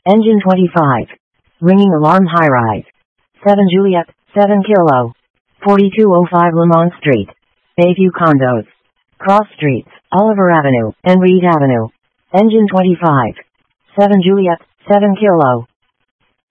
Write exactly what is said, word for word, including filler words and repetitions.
Engine twenty-five. Ringing alarm high-rise. seven Juliet, seven Kilo. forty-two oh five Lamont Street. Bayview Condos. Cross Streets, Oliver Avenue, and Reed Avenue. Engine twenty-five. seven Juliet, seven Kilo.